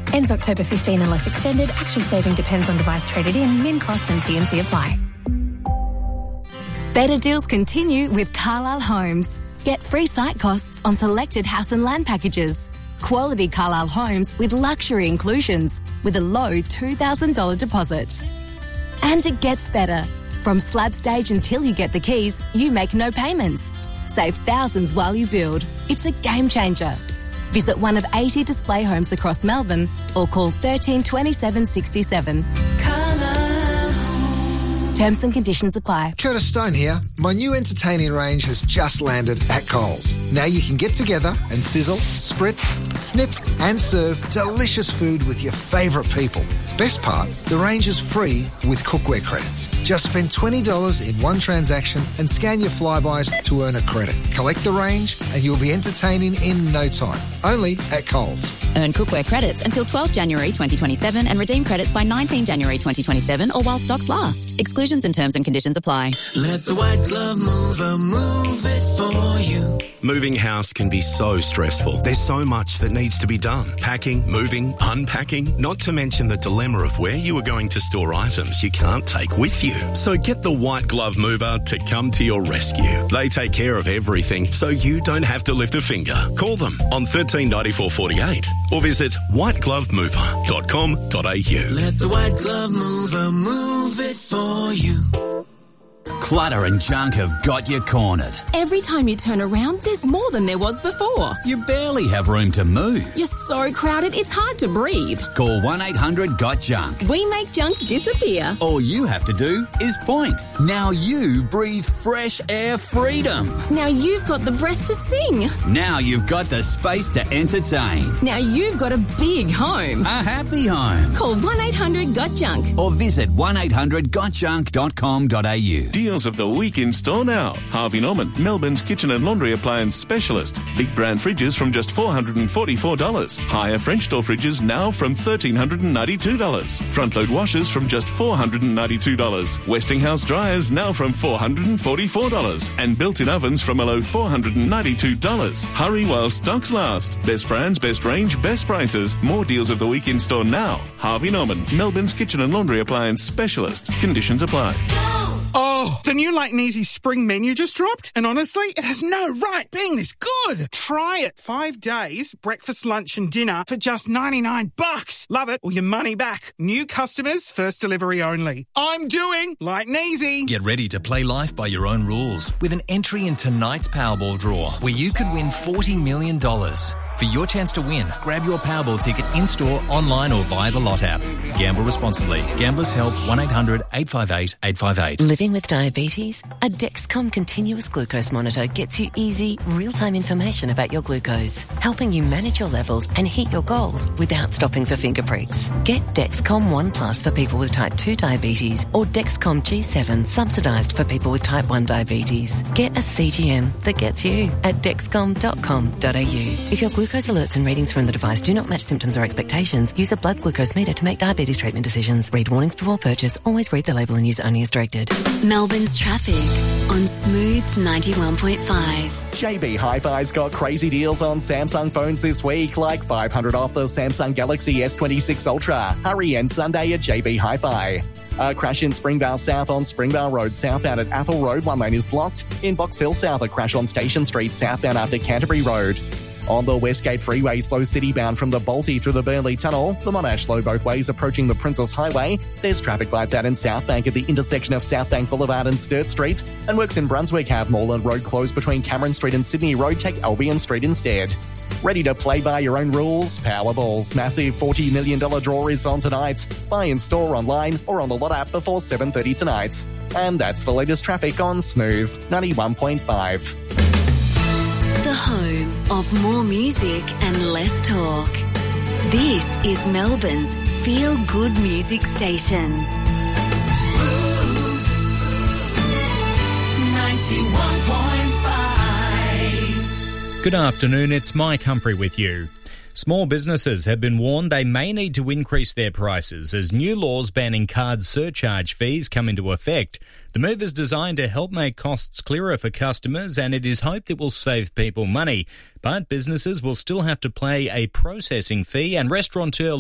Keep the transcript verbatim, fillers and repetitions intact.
Ends October fifteenth unless extended. Actual saving depends on device traded in. Min cost and T and C apply. Better deals continue with Carlisle Homes. Get free site costs on selected house and land packages. Quality Carlisle Homes with luxury inclusions with a low two thousand dollars deposit. And it gets better. From slab stage until you get the keys, you make no payments. Save thousands while you build. It's a game changer. Visit one of eighty display homes across Melbourne or call one three two seven six seven. Terms and conditions apply. Curtis Stone here. My new entertaining range has just landed at Coles. Now you can get together and sizzle, spritz, snip and serve delicious food with your favourite people. Best part, the range is free with cookware credits. Just spend twenty dollars in one transaction and scan your Flybys to earn a credit. Collect the range and you'll be entertaining in no time. Only at Coles. Earn cookware credits until twelfth January twenty twenty-seven and redeem credits by nineteenth January twenty twenty-seven or while stocks last. Exclusions and terms and conditions apply. Let the White Glove Mover move it for you. Moving house can be so stressful. There's so much that needs to be done. Packing, moving, unpacking, not to mention the dilemma of where you are going to store items you can't take with you. So get the White Glove Mover to come to your rescue. They take care of everything so you don't have to lift a finger. Call them on one three nine four four eight or visit white glove mover dot com dot a u. Let the White Glove Mover move it for you. Clutter and junk have got you cornered. Every time you turn around, there's more than there was before. You barely have room to move. You're so crowded, it's hard to breathe. Call one eight hundred got junk. We make junk disappear. All you have to do is point. Now you breathe fresh air freedom. Now you've got the breath to sing. Now you've got the space to entertain. Now you've got a big home. A happy home. Call one eight hundred got junk. Or visit one eight hundred got junk dot com dot a u. Deals of the week in store now. Harvey Norman, Melbourne's kitchen and laundry appliance specialist. Big brand fridges from just four hundred forty-four dollars. Higher French door fridges now from one thousand three hundred ninety-two dollars. Front load washers from just four hundred ninety-two dollars. Westinghouse dryers now from four hundred forty-four dollars. And built-in ovens from a low four hundred ninety-two dollars. Hurry while stocks last. Best brands, best range, best prices. More deals of the week in store now. Harvey Norman, Melbourne's kitchen and laundry appliance specialist. Conditions apply. Oh, the new Light and Easy spring menu just dropped, and honestly, it has no right being this good. Try it. Five days, breakfast, lunch and dinner for just ninety-nine bucks. Love it or your money back. New customers, first delivery only. I'm doing Light and Easy. Get ready to play life by your own rules with an entry in tonight's Powerball draw, where you could win forty million dollars. For your chance to win, grab your Powerball ticket in-store, online or via the Lot app. Gamble responsibly. Gamblers Help one eight hundred eight five eight eight five eight. Living with diabetes? A Dexcom continuous glucose monitor gets you easy, real-time information about your glucose, helping you manage your levels and hit your goals without stopping for finger pricks. Get Dexcom One Plus for people with type two diabetes or Dexcom G seven subsidised for people with type one diabetes. Get a C G M that gets you at dexcom dot com dot a u. If your glucose alerts and readings from the device do not match symptoms or expectations, use a blood glucose meter to make diabetes treatment decisions. Read warnings before purchase. Always read the label and use only as directed. Melbourne's traffic on Smooth ninety-one point five. J B Hi-Fi's got crazy deals on Samsung phones this week, like five hundred off the Samsung Galaxy S twenty-six Ultra. Hurry and Sunday at J B Hi-Fi. A crash in Springvale South on Springvale Road southbound at Athol Road. One lane is blocked. In Box Hill South, a crash on Station Street southbound after Canterbury Road. On the Westgate Freeway, slow city bound from the Balti through the Burnley Tunnel. The Monash slow both ways approaching the Princess Highway. There's traffic lights out in Southbank at the intersection of Southbank Boulevard and Sturt Street. And works in Brunswick have Moreland Road closed between Cameron Street and Sydney Road. Take Albion Street instead. Ready to play by your own rules? Powerball's massive forty million dollars draw is on tonight. Buy in store, online or on the Lot app before seven thirty tonight. And that's the latest traffic on Smooth ninety-one point five. The home of more music and less talk. This is Melbourne's feel-good music station. Smooth ninety-one point five. Good afternoon, it's Mike Humphrey with you. Small businesses have been warned they may need to increase their prices as new laws banning card surcharge fees come into effect. The move is designed to help make costs clearer for customers, and it is hoped it will save people money. But businesses will still have to pay a processing fee, and restaurateur